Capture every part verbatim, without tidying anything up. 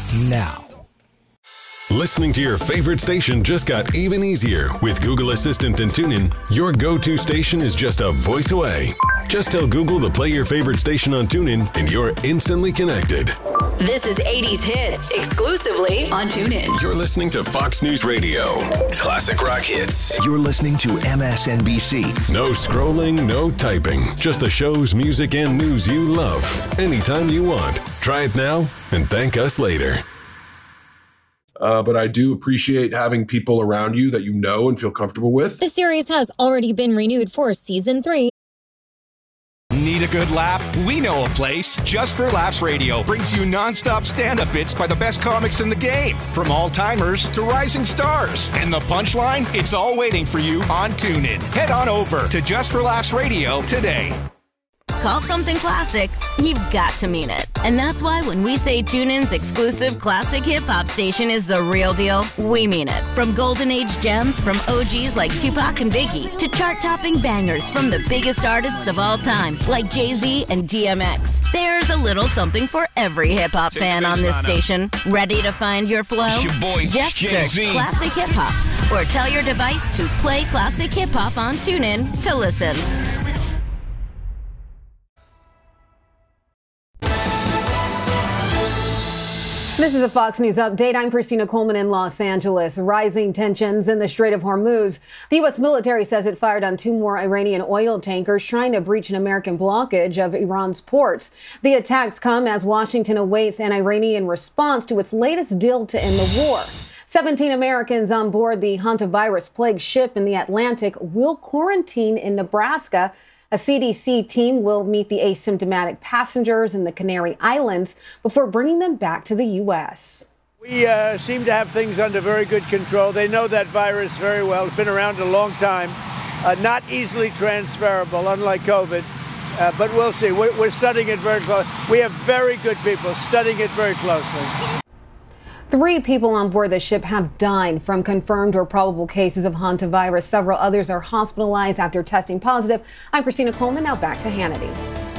now. Listening to your favorite station just got even easier. With Google Assistant and TuneIn, your go-to station is just a voice away. Just tell Google to play your favorite station on TuneIn and you're instantly connected. This is eighties Hits, exclusively on TuneIn. You're listening to Fox News Radio. Classic rock hits. You're listening to M S N B C. No scrolling, no typing. Just the shows, music, and news you love. Anytime you want. Try it now and thank us later. Uh, but I do appreciate having people around you that you know and feel comfortable with. The series has already been renewed for season three. Need a good laugh? We know a place. Just for Laughs Radio brings you nonstop stand-up bits by the best comics in the game, from all-timers to rising stars. And the punchline? It's all waiting for you on TuneIn. Head on over to Just for Laughs Radio today. Call something classic, you've got to mean it. And that's why when we say TuneIn's exclusive classic hip-hop station is the real deal, we mean it. From golden age gems from O Gs like Tupac and Biggie to chart-topping bangers from the biggest artists of all time like Jay-Z and D M X. There's a little something for every hip-hop fan on this station. Ready to find your flow? It's your boy, Just Jay-Z. search Classic Hip Hop or tell your device to play Classic Hip Hop on TuneIn to listen. This is a Fox News update. I'm Christina Coleman in Los Angeles. Rising tensions in the Strait of Hormuz. The U S military says it fired on two more Iranian oil tankers trying to breach an American blockage of Iran's ports. The attacks come as Washington awaits an Iranian response to its latest deal to end the war. seventeen Americans on board the hantavirus-plagued ship in the Atlantic will quarantine in Nebraska. A C D C team will meet the asymptomatic passengers in the Canary Islands before bringing them back to the U S. We uh, seem to have things under very good control. They know that virus very well. It's been around a long time. Uh, not easily transferable, unlike COVID. Uh, but we'll see. We're, we're studying it very closely. We have very good people studying it very closely. Three people on board the ship have died from confirmed or probable cases of hantavirus. Several others are hospitalized after testing positive. I'm Christina Coleman. Now back to Hannity.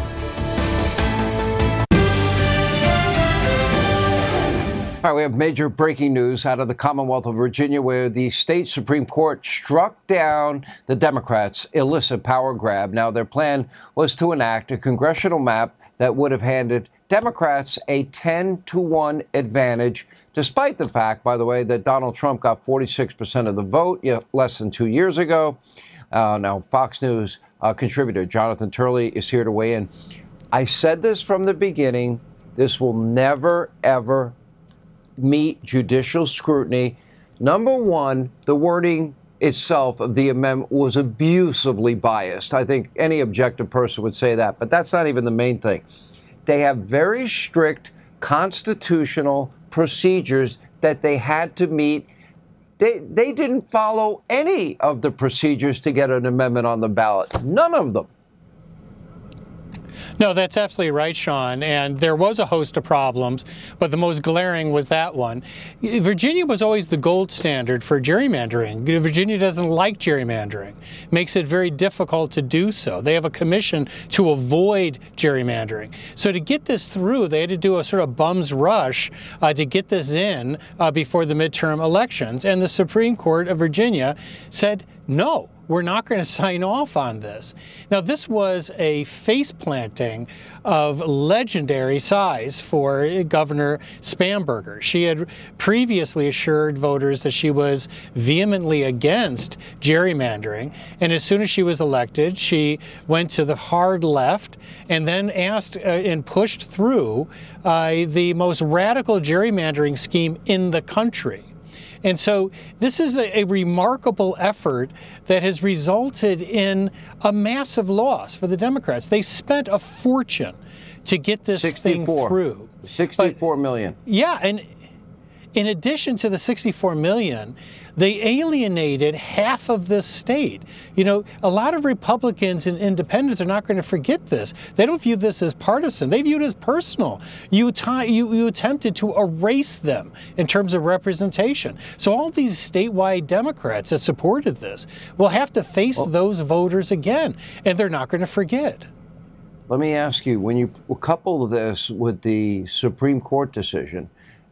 All right, we have major breaking news out of the Commonwealth of Virginia, where the state Supreme Court struck down the Democrats' illicit power grab. Now, their plan was to enact a congressional map that would have handed Democrats a ten to one advantage, despite the fact, by the way, that Donald Trump got forty-six percent of the vote less than two years ago. Uh, now, Fox News uh, contributor Jonathan Turley is here to weigh in. I said this from the beginning. This will never, ever meet judicial scrutiny. Number one, the wording itself of the amendment was abusively biased. I think any objective person would say that, but that's not even the main thing. They have very strict constitutional procedures that they had to meet. They, they didn't follow any of the procedures to get an amendment on the ballot. None of them. No, that's absolutely right, Sean. And there was a host of problems, but the most glaring was that one. Virginia was always the gold standard for gerrymandering. Virginia doesn't like gerrymandering. Makes it very difficult to do so. They have a commission to avoid gerrymandering. So to get this through, they had to do a sort of bum's rush uh, to get this in uh, before the midterm elections. And the Supreme Court of Virginia said, no, we're not going to sign off on this. Now, this was a face planting of legendary size for Governor Spanberger. She had previously assured voters that she was vehemently against gerrymandering. And as soon as she was elected, she went to the hard left and then asked uh, and pushed through uh, the most radical gerrymandering scheme in the country. And so this is a, a remarkable effort that has resulted in a massive loss for the Democrats. They spent a fortune to get this thing through. sixty-four million. Yeah, and in addition to the sixty-four million, they alienated half of this state. You know, a lot of Republicans and independents are not going to forget this. They don't view this as partisan. They view it as personal. You, t- you, you attempted to erase them in terms of representation. So all these statewide Democrats that supported this will have to face well, those voters again, and they're not going to forget. Let me ask you, when you couple this with the Supreme Court decision,